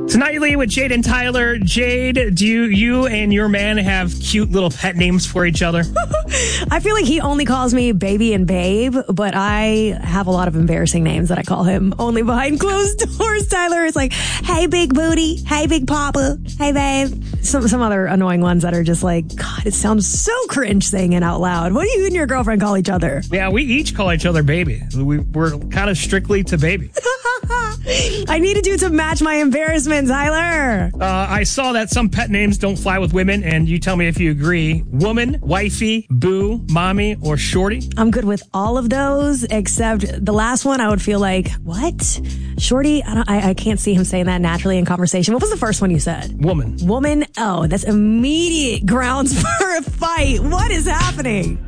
Nightly with Jade and Tyler. Jade, do you and your man have cute little pet names for each other? I feel like he only calls me baby and babe, but I have a lot of embarrassing names that I call him only behind closed doors. Tyler is like, hey, big booty. Hey, big papa. Hey, babe. Some other annoying ones that are just like, God, it sounds so cringe saying it out loud. What do you and your girlfriend call each other? Yeah, we each call each other baby. We're kind of strictly to baby. I needed you to match my embarrassment, Tyler. I saw that some pet names don't fly with women, and you tell me if you agree. Woman, wifey, boo, mommy, or shorty? I'm good with all of those, except the last one I would feel like, what? Shorty? I can't see him saying that naturally in conversation. What was the first one you said? Woman. Woman? Oh, that's immediate grounds for a fight. What is happening?